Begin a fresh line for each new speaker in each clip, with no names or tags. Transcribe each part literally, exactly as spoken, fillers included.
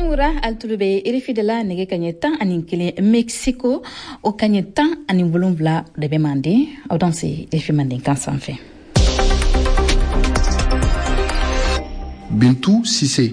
Alimura altulube irifidela nege kanyeta aninkele Mexico o kanyeta animvolumvla de bemande au danse irifimande kansanfe.
Bintou Cissé.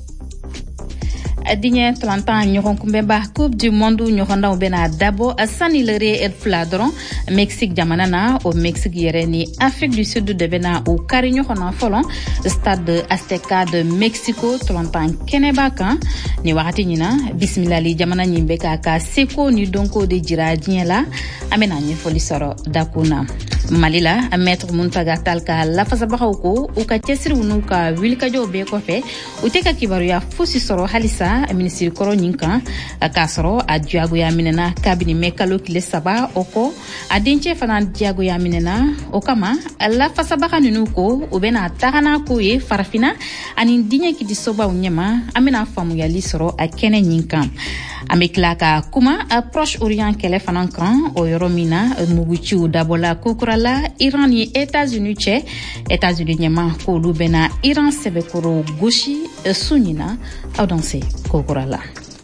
Digne trente ans ñoxon kumbemba coupe du monde ñoxonda bena dabo asani lere el fladron Mexique jamanana au Mexique yereni Afrique du Sud de bena au kari ñoxona folon stade Azteca de Mexico trente ans keneba kan ni waxati ñina bismillah li jamana ñimbe ka ka seko ni donko de jira diela amena ñi foli soro dakuna malila maître Muntaga Talka la fasabaxaw ko u ka cesir wunu ka wilka jo be ko fe u te ka kibaru ya fusi soro halisa ministre koro nyinkan kasoro a diago ya minena kabini mekalo kile saba oko adinche fana diago ya minena okama la fasabaka nunu ko ubena tagana ko ye farafina ani dinya ki disoba unyema amena famu ya lisoro a kene nyinkan ameklaka kuma approche orient kele fana kan o yoromina muguchu dabola kukurala Iran ni États-Unis che États-Unis nyema ko lubena Iran sebekoro goshi sunina audanse kokorala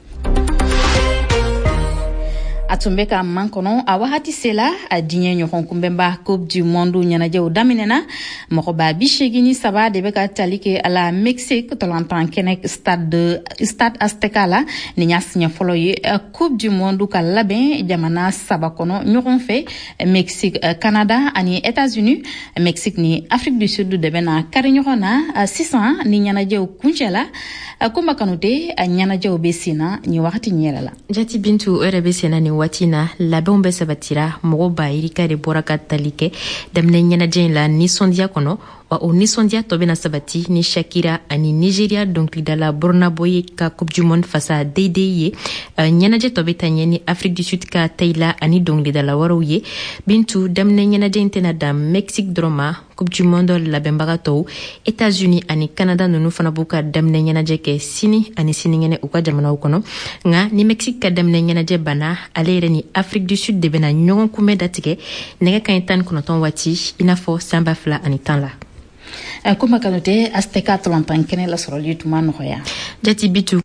atumbeka mankono awahati sela adinye nyokon kumbemba coupe du monde nyanaje udaminena mokoba bishegini saba debeka talike ala Mexique tolantan kenek stade de stade Azteca la ninyas nya foloye coupe du monde ka laben jamana saba kono nyokon fe Mexique Canada ani États-Unis Mexique ni Afrique du Sud debena karinyona six cents ni nyanaje kunchela kumba kanute nyanaje obesina ni wakati nyela
jati bintu orebesina ni watina labombe sabatira mogoba irika de boraka talike damne nyana la nisondia kono wa o nisondia tobena sabati ni Shakira ani Nigeria donc lidala Borna Boye ka Coupe du Monde face à D D ye uh, nyana je tobeta nyani Afrique du Sud ka Taila ani donc lidala waroye bintu damne nyana je intena da Mexique droma Coupe du Monde la bembagato États-Unis ani Canada nunu fana buka damne nyana je ke sini ani sini ngene uka jamana ukono nga ni Mexique ka damne nyana je bana alere ni Afrique du Sud de bena nyon kume datike nega kantan kono ton wati inafo samba fla ani tanla
kuma kanote Azteca tolantan kene la soroli tuma noya
jati bitu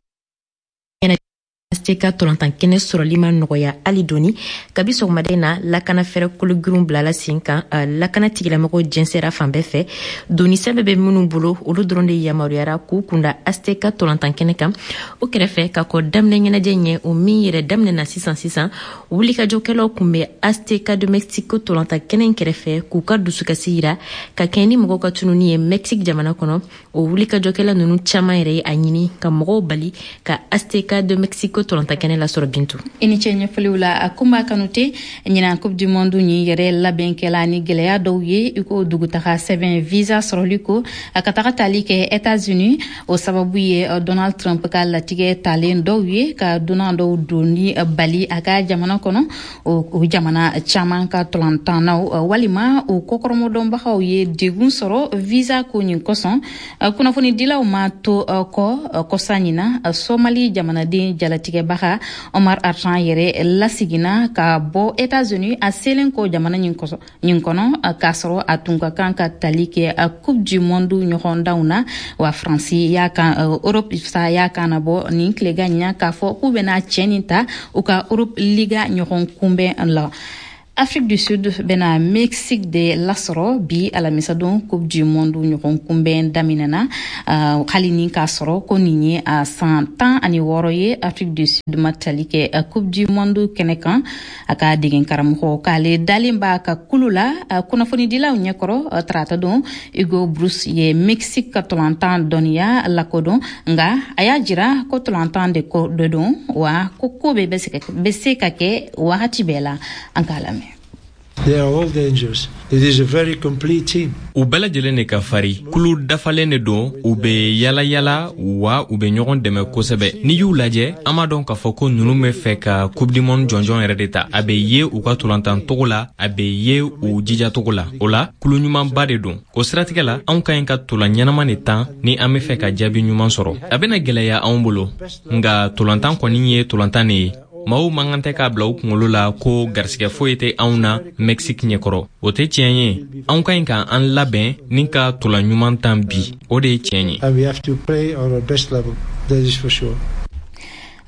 Azteca tolantan kene soroli ma noya alidoni kabiso madena lakana fere kulu gurum blala sinka uh, lakana tigila mako jensera fambe fe doni sembe be munu bulo olu dronde yamariara ku kunda Azteca tolantan kene kam o kerefe ka ko damne ngena jenye o mire damne na six cents six cents wuli ka jokelo kumbe Azteca de Mexico tolantan kene kerefe ku ka dusuka sira ka keni mako ka tununi e Mexique jamana kono o wuli ka jokela nunu chama ere anyini ka mako bali ka Azteca de Mexico tolanta kene la soro bintu
ini chenye fliwula akumba kanute nyina coupe du monde ni yere la benkela ni gelea dowye iko dugutaka seven visa soroliko akataka talike États-Unis o sababu ye Donald Trump ka latige talen dowye ka Donald doni bali aka jamana kono o jamana chaman ka tolanta na walima o kokoromo domba hawye degun soro visa ko nyin koson kuna foni dila o mato ko kosanyina Somali jamana de jalati baha Omar Archan yere lasigina ka bo États-Unis a selen ko jamana nyinkoso nyinkono kasoro atunga kanka talike a Coupe du Monde nyohondauna wa France ya kan Europe sa ya kana bo ni klega nya ka fo kubena cheninta uka Europe Liga nyohon kumbe la Afrique du Sud bena Mexique de lasoro bi ala misadon Coupe du Monde nyokon kumben daminana uh, khalini kasoro konini a cent ans ani woroye Afrique du Sud matalike uh, Coupe du Monde kenekan aka digen karam ho kale dalimba ka kulula uh, kuna foni dila nyekoro uh, trata don Hugo Bruce ye Mexique katolantan donia lakodon nga ayajira kotolantan de ko dodon wa kokobe beseka beseka ke wa hatibela ankalame.
They are all dangerous. It is a very complete team.
U bɛɛ lajɛlen de ka fari kulu dafalen de don u be yala yala wa u be ɲɔgɔn dɛmɛ kosɛbɛ n'i y'u lajɛ an b'a dɔn k'a fɔ ko ninnu bɛ fɛ ka coupe du monde jɔnjɔn yɛrɛ de ta a be ye u ka tolantan togo la a be ye u jija togo la o la kulu ɲumanba de don o siratigɛ la anw ka ɲi ka tolan ɲɛnama de tan ni an be fɛ ka jaabi ɲuman sɔrɔ a bena gwɛlɛya anw bolo nga tolantan kɔni ye tolantan ne ye maaw mankan tɛ k'a bila u kunkolo la ko garisɛgɛ foyi tɛ anw na Mexique ɲɛkɔrɔ o tɛ tiɲɛ ye anw ka ɲi ka an labɛn ni ka tolan ɲuman tan bi o de ye tiɲɛ ye.
And we have to play on our best level. That is for sure.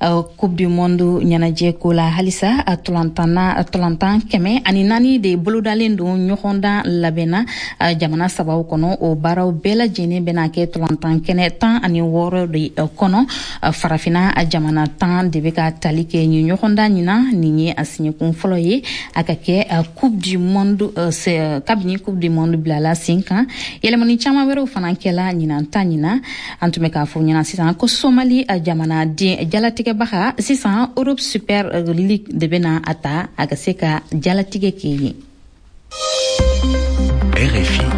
coupe du monde ɲɛnajɛ ko la halisa tolantan kɛmɛ ani naani de bolodalen don ɲɔgɔndan labɛnna jamana sabaw kɔnɔ o baaraw bɛɛ lajɛlen bɛna kɛ tolantan kɛnɛ tan ani wɔɔrɔ de kɔnɔ farafina jamana tan de bɛ ka tali kɛ nin ɲɔgɔndan ɲina nin ye a siɲɛkun fɔlɔ ye a ka kɛ coupe du monde kabini coupe du monde bilala sen kan yɛlɛmani caman wɛrɛw fana kɛla ɲinan ta ɲina an tun bɛ k'a fɔ ɲɛna sisan ko somali jamana den jalatigɛbaga sisan Europe Super League de bɛna a ta a ka se ka jalatigɛ kɛ yen.
R F I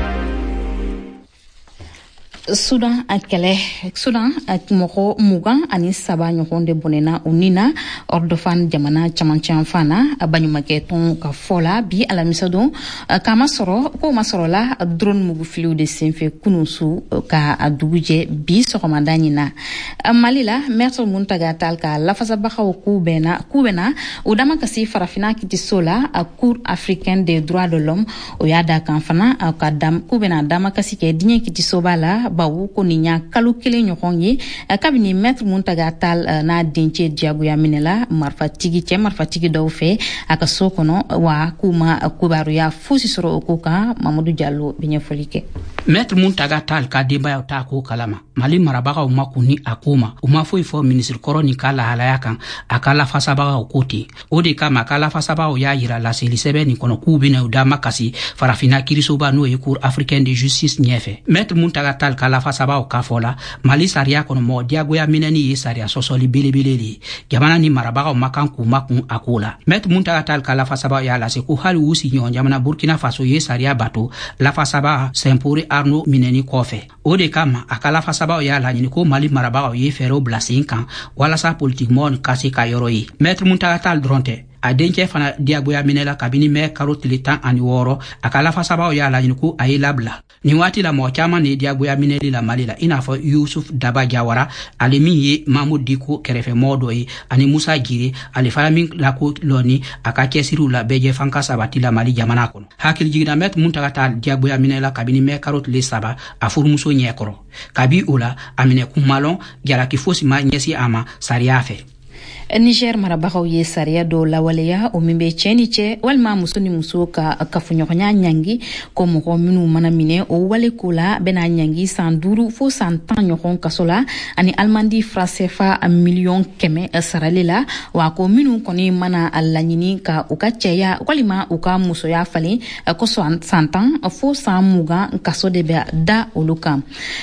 Sudan a kɛlɛ Sudan a mɔgɔ mugan ani saba ɲɔgɔn de bɔnɛna u ni na Ordofan jamana camancɛ fana a baɲumankɛ tɔn ka fɔ la bi alamisa don k'a ma sɔrɔ k'o ma sɔrɔ la drone mugufiliw de senfɛ kunun su ka a dugu jɛ bi sɔgɔmada ɲina Mali la Maître Muntaga Tall ka lafasabagaw k'u bɛna k'u bɛna u dama kasi farafina kitiso la a Cour africaine des droits de l'homme o y'a da kan fana ka dam k'u bɛna dama kasi kɛ diɲɛ kitisoba la bawo ko nin y'a kalo kelen ɲɔgɔn ye kabini Maître Muntaga Tall n'a dencɛ diyagoya minɛla marifatigi cɛ marifatigi dɔw fɛ a ka so kɔnɔ wa k'u ma kibaruya fosi sɔrɔ o ko kan Mamadou Diallo bɛ ɲɛfɔli kɛ.
Maître Muntaga Tall ka denbayaw t'a ko kalama Mali marabagaw ma kun ni a ko ma u ma foyi fɔ ministre kɔrɔ ni ka lahalaya kan a ka lafasabagaw ko ten o de kama a ka lafasabagaw y'a yira laseli sɛbɛn nin kɔnɔ k'u bɛna u dama kasi farafina kirisoba n'o ye Cour africaine de justice ɲɛfɛ. Maître Muntaga Tall ka lafasabaw k'a fɔ la Mali sariya kɔnɔ mɔgɔ diyagoya minɛni ye sariya sɔsɔli belebele de ye jamana ni marabagaw ma kan k'u ma kun a ko la. Maître Muntaga Tall ka lafasabaw y'a lase ko hali u sigiɲɔgɔn jamana Burkina Faso ye sariya bato lafasaba Saint-Paul Arnaud minɛni kɔfɛ o de kama a ka lafasabaw y'a laɲini ko Mali marabagaw ye fɛɛrɛw bila sen kan walasa politikimɔgɔw ka se ka yɔrɔ ye. Maître Muntaga Tall dɔrɔn tɛ a dencɛ fana diyagoya minɛla kabini mɛ karo tile tan ani wɔɔrɔ a ka lafasabaw y'a laɲini ko a ye labila nin waati la mɔgɔ caman de ye diyagoya minɛli la Mali la i n'a fɔ Yusuf Daba Jawara ale min ye Mamadou Diko kɛrɛfɛmɔgɔ dɔ ye ani Musa Jire ale fana min lako lɔni a ka cɛsiriw la bɛɛ jɛfan ka sabati la Mali jamana kɔnɔ. Hakili jiginna Maître Muntaga Tall diyagoya minɛla kabini mɛ karo tile saba a furumuso ɲɛkɔrɔ kabi o la a minɛ kumalɔn jalaki fosi ma ɲɛsi a ma sariya fɛ.
Niger marabagaw ye sariya dɔw lawaleya o min bɛ cɛ ni cɛ walima muso ni muso ka kafoɲɔgɔnya ɲangi ko mɔgɔ minnu mana minɛ o wale ko la bɛna ɲangi san duuru fo san tan ɲɔgɔn kaso la ani alimandi farasɛfa miliyɔn kɛmɛ sarali la wa ko minnu kɔni mana a laɲini ka u ka cɛya walima u ka musoya falen kosɔn san tan fo san mugan kaso de bɛ da olu kan.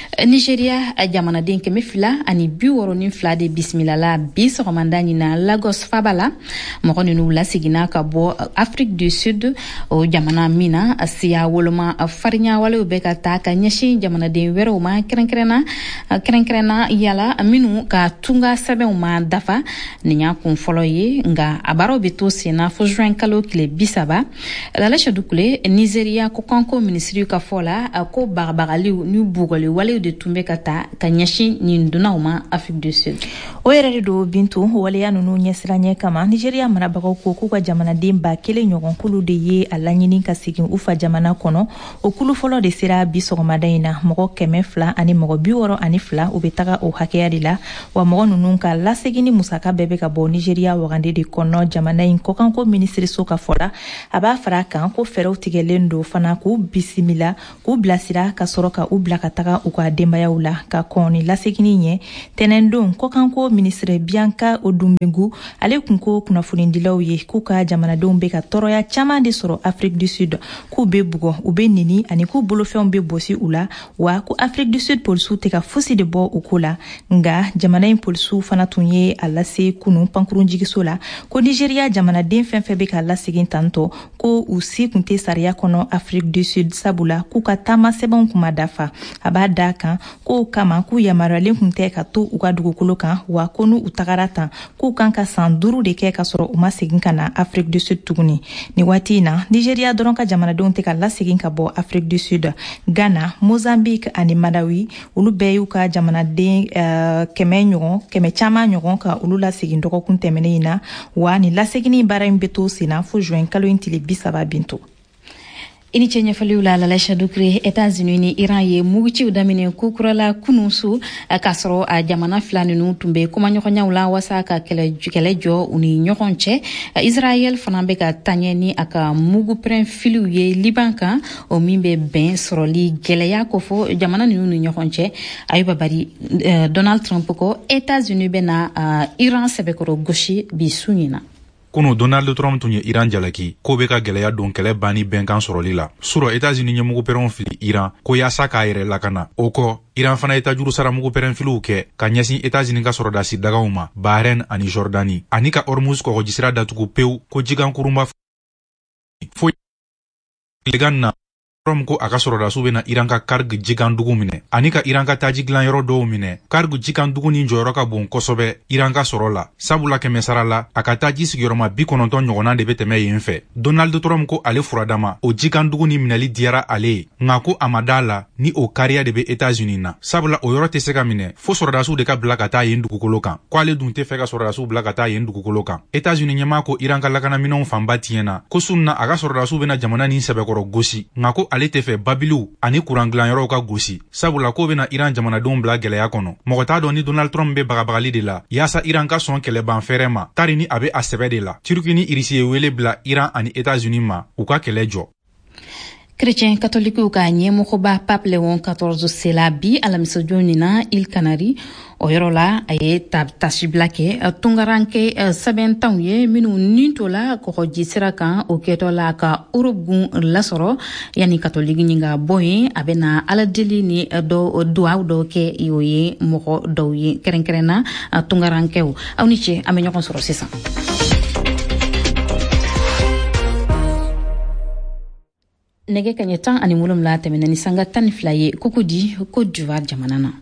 Nigeria jamanaden kɛmɛ fila ani bi wɔɔrɔ ni fila de bisimilala bi sɔgɔmada na Lagos Fabala mɔgɔ ninnu lasigina ka bɔ Afrique du Sud o jamana min na siya woloma farinya walew bɛ ka taa ka ɲɛsin jamanaden wɛrɛw ma kɛrɛnkɛrɛnna kɛrɛnkɛrɛnna yala minnu ka tunga sɛbɛnw ma dafa nin y'a kun fɔlɔ ye nka a baaraw bɛ to senna fo juin kalo tile bi saba Lalacha Dukule Nigeria ko kanko ministri ka fɔ la ko bagabagaliw ni bugɔli walew de tun bɛ ka taa ka ɲɛsin nin dunnaw ma Afrique du Sud.
O yɛrɛ de do Bintu waleya nunu ɲɛsiranya kama Nigeria marabagaw ko k'u ka jamanaden ba kelen ɲɔgɔn kulu de ye a laɲini ka segin u fa jamana kɔnɔ o kulu fɔlɔ de sera bi sɔgɔmada in na mɔgɔ kɛmɛ fila ani mɔgɔ bi wɔɔrɔ ani fila u bɛ taga o hakɛya de la wa mɔgɔ nunu ka lasegini musaka bɛɛ bɛ ka bɔ Nigeria wagande de kɔnɔ jamana in kɔkanko minisiriso ka fɔ la a b'a fara kan ko fɛɛrɛw tigɛlen do fana k'u bisimila k'u bilasira ka sɔrɔ ka u bila ka taga u ka denbayaw la ka kɔn ni lasegini ɲɛ tɛnɛndon kɔkanko minisiri Bianca Odumbengu ale kun ko kunnafonidilaw ye k'u ka jamanadenw bɛ ka tɔɔrɔya caman de sɔrɔ Afrique du Sud k'u bɛ bugɔ u bɛ nini ani k'u bolofɛnw bɛ bosi u la wa ko Afrique du Sud polisiw tɛ ka fosi de bɔ u ko la nga jamana in polisiw fana tun ye a lase kunu pankurunjigiso la ko Nigeria jamanaden fɛn fɛn bɛ ka lasegin tantɔ ko u si kun tɛ sariya kɔnɔ Afrique du Sud sabula k'u ka taama sɛbɛnw kuma dafa a b'a da kan k'o kama k'u yamaruyalen kun tɛ ka to u ka dugukolo kan wa ko n'u tagara tan k'u kan ka san duuru de kɛ ka sɔrɔ u ma segin ka na Afrique du Sud tuguni ni waati in na Nigeria dɔrɔn ka jamanadenw tɛ ka lasegin ka bɔ Afrique du Sud Ghana Mozambique ani Malawi olu bɛɛ y'u ka jamanaden uh, kɛmɛ ɲɔgɔn kɛmɛ caman ɲɔgɔn ka olu lasegin dɔgɔkun tɛmɛnen in na wa ni lasegini baara in bɛ to senna fo juin kalo in tile bi saba Bintu.
ini chenye faliula la lesha dukre États-Unis ni Iran ye mugici udamine kukurala kunusu kasro a jamana flani nu tumbe kuma nyoko nyawla wasaka kele kele jo uni nyokonche Israel fanambe ka tanyeni aka mugu pren filu ye Libanka o mimbe ben sroli geleya kofo jamana nu ni nyokonche ayuba bari uh, Donald Trump ko États-Unis bena uh, Iran sebekoro goshi bisunyina
Kuno Donald Trump tunye Iran jalaki ko be ka gɛlɛya don kɛlɛ bani bɛnkan sɔrɔli la suro États-Unis ɲɛmugu pɛrɛnw fili Iran ko yaasa k'a yɛrɛ lakana o kɔ Iran fana eta juru sara mugu pɛrɛn filiw kɛ ka ɲɛsin États-Unis ka sɔrɔdasi dagaw ma Bahrain ani Jordani ani ka Hormuz kɔgɔjisira datugu pewu ko jikan kurunba fo legan na Trump ko a ka sɔrɔdasiw bena Iran ka Karg jikan dugu minɛ ani ka Iran ka taji gilan yɔrɔ dɔw minɛ Karg jikan dugu ni jɔyɔrɔ ka bon kosɛbɛ Iran ka sɔrɔ la sabula kɛmɛ sara la a ka taji sigiyɔrɔma bi kɔnɔntɔn ɲɔgɔnna de be tɛmɛ yen fɛ Donald Trump ko ale furadama o jikan dugu ni minɛli diyara ale ye nka ko a ma da la ni o kariya de be États-Unis na sabula o yɔrɔ tɛ se ka minɛ fo sɔrɔdasiw de ka bila ka taa yen dugukolo kan ko ale dun tɛ fɛ ka sɔrɔdasiw bila ka taa yen dugukolo kan États-Unis ɲɛmaa ko Iran ka lakanaminɛw fanba tiɲɛna ko sun na a ka sɔrɔdasiw bena jamana ni sɛbɛkɔrɔ gosi nka ko ale tɛ fɛ Babilu ani kuran dilanyɔrɔw ka gosi sabula ko bena Iran jamanadenw bila gɛlɛya kɔnɔ mɔgɔ t'a dɔn ni Donald Trump be bagabagali de la yaasa Iran ka sɔn kɛlɛban fɛrɛ ma tari ni a be a sɛbɛ de la Turki ni Irisi ye wele bila Iran ani États-Unis ma u ka kɛlɛ jɔ
Chrétien catholique ka ɲɛmɔgɔba Pape Léon quatorze sela bi alamisa joni na Île Canaries o yɔrɔ la a ye tasibila kɛ tungaranke sɛbɛntanw ye minnu ninto la kɔgɔji sira kan o kɛtɔ la ka Europe gun lasɔrɔ yani catholique ɲi ka bɔ yen a bɛna ala deli ni dɔ duwaw dɔw kɛ o ye mɔgɔ dɔw ye kɛrɛnkɛrɛnna tungarankew aw ni ce an bɛ ɲɔgɔn sɔrɔ sisan. Nege kanye tan ani wolomla tɛmɛna ni sanga tan ni fila ye Cocody Côte d'Ivoire jamana na.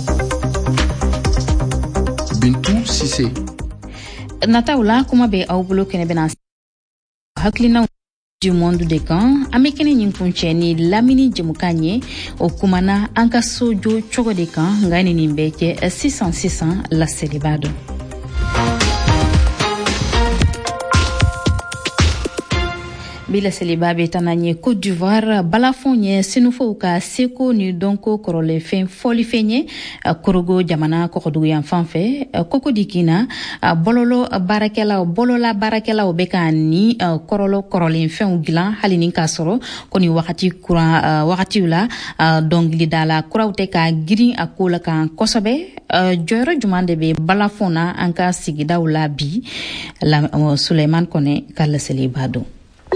Bintou Sise.
Nataw la kuma be aw bolo kɛnɛ bɛna hakilina du monde de kan an bɛ kɛnɛ ɲin kuncɛ ni lamini jɛmukan ye o kumana an ka sojo cogo de kan nka ni nin bɛ kɛ sisan sisan laseli b'a dɔn. Bila seliba be tananye Côte d'Ivoire balafon ye sinufow ka seko ni donko korole fen foli fenye korogo jamana kokodugu yan fanfɛ Cocody kina bololo barakɛla bolola barakɛla be ka ni korolo korolen fɛnw gilan hali ni ka sɔrɔ koni wakati kuran wakati la dongili dala kuraw tɛ ka girin a ko la kan kosɛbɛ jɔyɔrɔ juman de be balafon na an ka sigidaw la bi Suleiman Kone ka laseli b'a dɔn.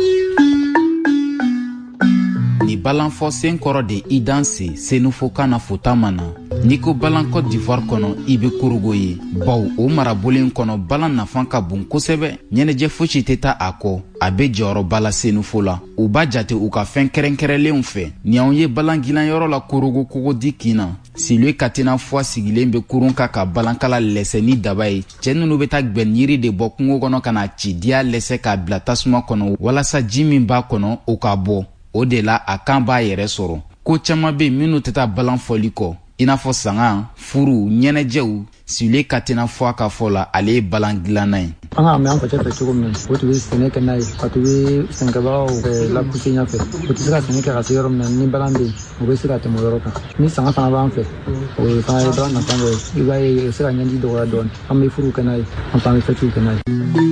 Ni balan fɔ sen kɔrɔ de i danse senufo kana fota mana ni ko balan Côte d'Ivoire kɔnɔ i be korogo ye baw o marabolen kɔnɔ balan nafan ka bon kosɛbɛ ɲɛnɛjɛ fosi tɛ ta a kɔ a be jɔyɔrɔ bala senufo la u b'a jate u ka fɛn kɛrɛnkɛrɛnlenw fɛ ni anw ye balan gilanyɔrɔ la korogo Cocody kina Silue Katina fɔ sigilen be kurun ka ka balankala lɛsɛ ni daba ye cɛ nunu be ta gbɛn yiri de bɔ kungo kɔnɔ ka na ci diya lɛsɛ k'a bila tasuma kɔnɔ walasa ji min b'a kɔnɔ o ka bɔ o de la a kan b'a yɛrɛ sɔrɔ ko caman be minnu tɛ taa balan fɔli kɔ i n'a fɔ sanga furu ɲɛnɛjɛw Silue Katina fɔ a ka fɔ la ale ye balan gilanna ye
an ka mɛ an facɛ fɛ cogo min na o tun be sɛnɛ kɛ n'a ye a tun be sɛnɛkɛbagaw lapuse ɲɛfɛ o tɛ se ka sɛnɛ kɛ ka se yɔrɔ min na ni balan be yen o be se ka tɛmɛ o yɔrɔ kan ni sanga fana b'an fɛ o ye fana ye balan nafan dɔ ye i b'a ye o be se ka ɲɛji dɔgɔya dɔɔni an be furu kɛ n'a ye an fana be fɛtiw kɛ n'a ye.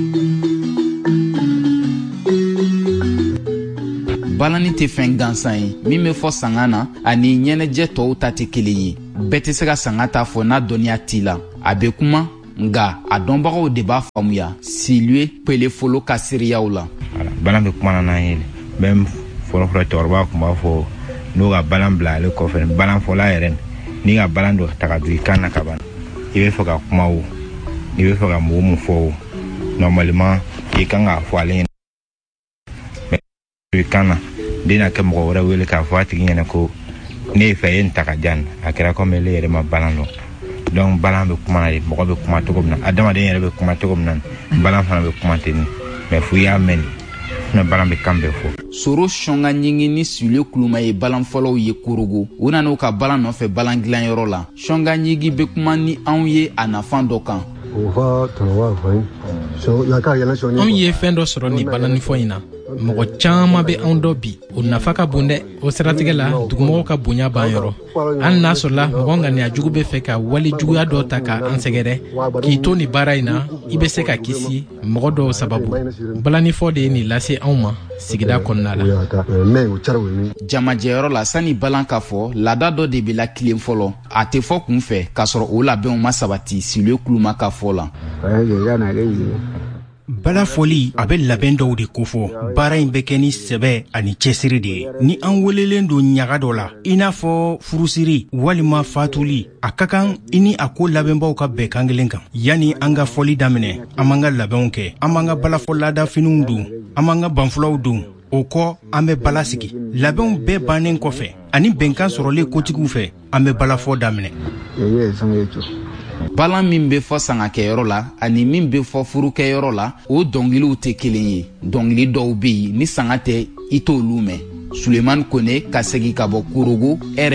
Balani tɛ fɛn gansan ye min be fɔ sanga na ani ɲɛnɛjɛ tɔw ta tɛ kelen ye bɛɛ tɛ se ka sanga ta fɔ n'a dɔnniya t'i la a be kuma nga a dɔnbagaw de b'a faamuya Silue Pelefolo ka seereyaw la
balan be kuma na n'an ye même fɔlɔfɔlɔ cɛkɔrɔba kun b'a fɔ n'o ka balan bila ale kɔfɛ balan fɔla yɛrɛ ni ka balan dɔ ta ka don i kan na ka ban i be fɛ ka kuma o i be fɛ ka mɔgɔ mun fɔ o normalement i kan k'a fɔ ale ɲɛna i kan na den na kɛ mɔgɔ wɛrɛ wele k'a fɔ a tigi ɲɛna ko ne ye fɛ ye n ta ka jan a kɛra comme ele yɛrɛ ma balan dɔn donc balan be kuma na de mɔgɔ be kuma cogo min na adamaden yɛrɛ be kuma cogo min na balan fana be kuma ten mais fo i y'a mɛn ne balan be kan bɛɛ fɔ
soro sɔnga ɲingi ni Silue kuluma ye balan fɔlɔw ye korogo u nana u ka balan nɔfɛ balan gilanyɔrɔ la sɔnga ɲigi be kuma ni anw ye a nafan dɔ kan
anw ye fɛn dɔ sɔrɔ ni balanifɔ in na mɔgɔ caaman be anw dɔ bi o nafa ka bon dɛ. O siratigɛ la dugumɔgɔw ka bonya b'an yɔrɔ. Hali n'a sɔrɔla mɔgɔ ŋaniya jugu be fɛ ka wali juguya dɔ ta ka an sɛgɛrɛ k'i to ni baara in na, i be se ka kisi mɔgɔ dɔw sababu. Balanifɔ de ye nin lase anw ma sigida kɔnɔna la.
Jamajɛyɔrɔ la sani balan ka fɔ laada dɔ de be la tilen fɔlɔ. A tɛ fɔ kun fɛ k'a sɔrɔ o labɛnw ma sabati Sile Kuluma ka fɔ la.
Bala foli a bɛ labɛn dɔw de kofɔ. Baara in bɛ kɛ ni sɛbɛ ani cɛsiri de ye. Ni an welelen don ɲaga dɔ la, i n'a fɔ furusiri walima fatuli, a ka kan i ni a ko labɛnbaw ka bɛn kan kelen kan. Yani an ka fɔli daminɛ, an b'an ka labɛnw kɛ, an b'an ka balafɔ laada finiw don, an b'an ka banfulaw don. O kɔ an bɛ bala sigi. Labɛnw bɛɛ bannen kɔfɛ ani bɛnkan sɔrɔlen kotigiw fɛ, an bɛ balafɔ daminɛ.
Balan min be fɔ sangakɛyɔrɔ la ani min be fɔ furukɛyɔrɔ la, o dɔngiliw tɛ kelen ye. Dɔngili dɔw be yen ni sanga tɛ i t'olu mɛn. Sulemani Kone ka segi ka bɔ Korogo